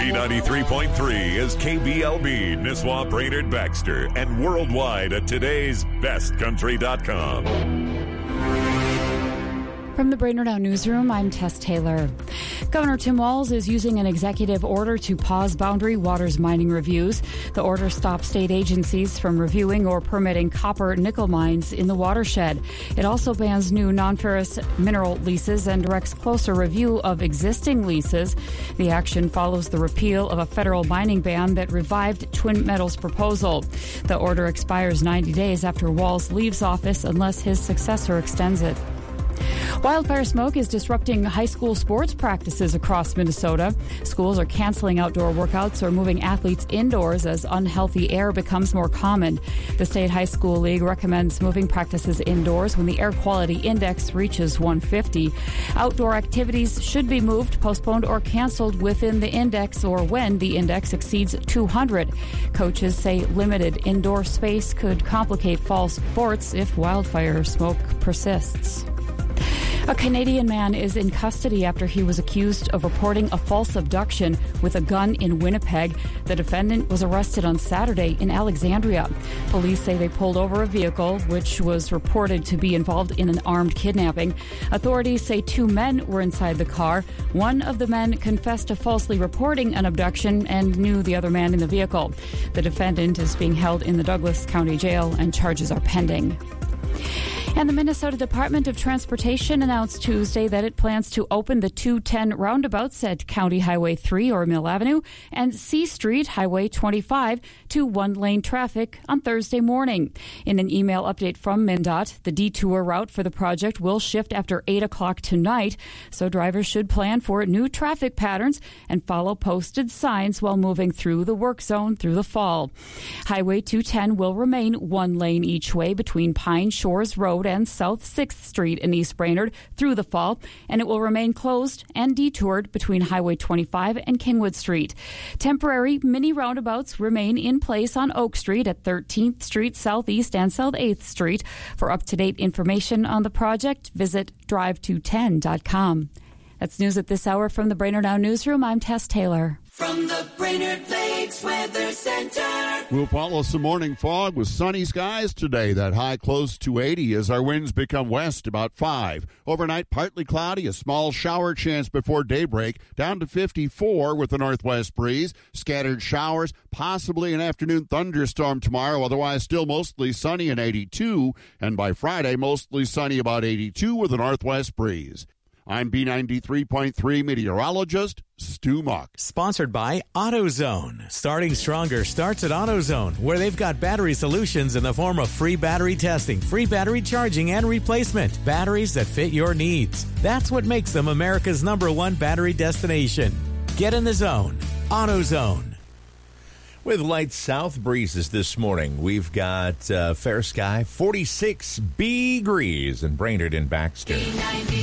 B93.3 is KBLB, Nisswa, Brainerd, Baxter, and worldwide at today'sbestcountry.com. From the Brainerd Now Newsroom, I'm Tess Taylor. Governor Tim Walz is using an executive order to pause Boundary Waters mining reviews. The order stops state agencies from reviewing or permitting copper-nickel mines in the watershed. It also bans new non-ferrous mineral leases and directs closer review of existing leases. The action follows the repeal of a federal mining ban that revived Twin Metals' proposal. The order expires 90 days after Walz leaves office unless his successor extends it. Wildfire smoke is disrupting high school sports practices across Minnesota. Schools are canceling outdoor workouts or moving athletes indoors as unhealthy air becomes more common. The State High School League recommends moving practices indoors when the air quality index reaches 150. Outdoor activities should be moved, postponed, or canceled within the index or when the index exceeds 200. Coaches say limited indoor space could complicate fall sports if wildfire smoke persists. A Canadian man is in custody after he was accused of reporting a false abduction with a gun in Winnipeg. The defendant was arrested on Saturday in Alexandria. Police say they pulled over a vehicle which was reported to be involved in an armed kidnapping. Authorities say two men were inside the car. One of the men confessed to falsely reporting an abduction and knew the other man in the vehicle. The defendant is being held in the Douglas County Jail and charges are pending. And the Minnesota Department of Transportation announced Tuesday that it plans to open the 210 roundabouts at County Highway 3 or Mill Avenue and C Street, Highway 25 to one-lane traffic on Thursday morning. In an email update from MnDOT, the detour route for the project will shift after 8 o'clock tonight, so drivers should plan for new traffic patterns and follow posted signs while moving through the work zone through the fall. Highway 210 will remain one lane each way between Pine Shores Road and South 6th Street in East Brainerd through the fall, and it will remain closed and detoured between Highway 25 and Kingwood Street. Temporary mini roundabouts remain in place on Oak Street at 13th Street Southeast and South 8th Street. For up-to-date information on the project, visit drive210.com. That's news at this hour from the Brainerd Now Newsroom. I'm Tess Taylor. From the Brainerd Lakes Weather Center. We'll follow some morning fog with sunny skies today. That high close to 80 as our winds become west about 5. Overnight, partly cloudy, a small shower chance before daybreak, down to 54 with a northwest breeze. Scattered showers, possibly an afternoon thunderstorm tomorrow, otherwise still mostly sunny and 82. And by Friday, mostly sunny about 82 with a northwest breeze. I'm B93.3 meteorologist Stu Muck. Sponsored by AutoZone. Starting stronger starts at AutoZone, where they've got battery solutions in the form of free battery testing, free battery charging and replacement, batteries that fit your needs. That's what makes them America's #1 battery destination. Get in the zone. AutoZone. With light south breezes this morning, we've got fair sky, 46 degrees in Brainerd and Baxter.